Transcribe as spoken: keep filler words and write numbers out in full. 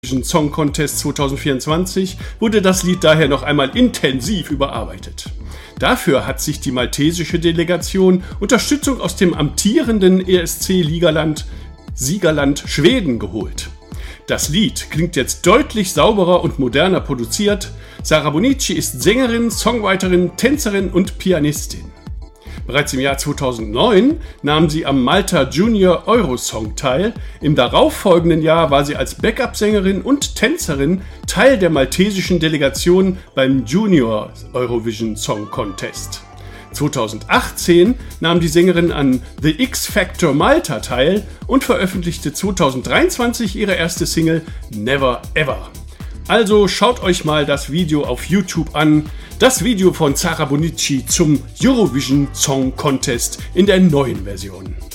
Song Contest zweitausendvierundzwanzig wurde das Lied daher noch einmal intensiv überarbeitet. Dafür hat sich die maltesische Delegation Unterstützung aus dem amtierenden E S C-Ligaland Siegerland Schweden geholt. Das Lied klingt jetzt deutlich sauberer und moderner produziert. Sara Bonnici ist Sängerin, Songwriterin, Tänzerin und Pianistin. Bereits im Jahr zweitausendneun nahm sie am Malta Junior Eurosong teil. Im darauffolgenden Jahr war sie als Backup-Sängerin und Tänzerin Teil der maltesischen Delegation beim Junior Eurovision Song Contest. zweitausendachtzehn nahm die Sängerin an The X Factor Malta teil und veröffentlichte zweitausenddreiundzwanzig ihre erste Single Never Ever. Also schaut euch mal das Video auf YouTube an. Das Video von Sara Bonnici zum Eurovision Song Contest in der neuen Version.